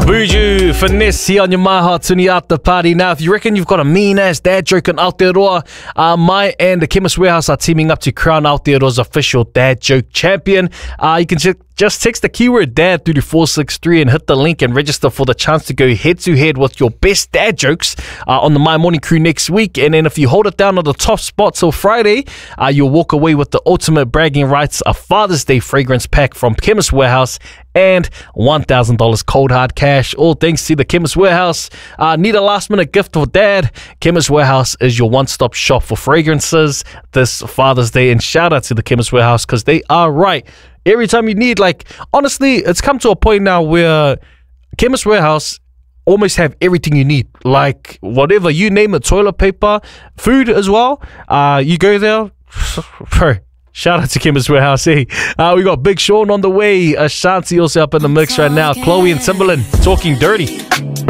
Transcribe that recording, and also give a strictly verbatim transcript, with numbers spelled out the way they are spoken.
Buju, Finesse here on your Maha Tuni After Party. Now, if you reckon you've got a mean-ass dad joke in Aotearoa, uh, Mai and the Chemist Warehouse are teaming up to crown Aotearoa's official dad joke champion. Uh, you can just Just text the keyword dad through to four six three and hit the link and register for the chance to go head-to-head with your best dad jokes uh, on the My Morning Crew next week. And then if you hold it down on the top spot till Friday, uh, you'll walk away with the ultimate bragging rights, a Father's Day fragrance pack from Chemist Warehouse and one thousand dollars cold hard cash, all thanks to the Chemist Warehouse. Uh, need a last-minute gift for dad? Chemist Warehouse is your one-stop shop for fragrances this Father's Day. And shout out to the Chemist Warehouse because they are right. Every time you need, like, honestly, it's come to a point now where Chemist Warehouse almost have everything you need. Like, whatever, you name it, toilet paper, food as well. Uh, you go there, bro, shout out to Chemist Warehouse. Hey, uh, we got Big Sean on the way. Ashanti also up in the mix right now. Chloe and Timbaland talking dirty.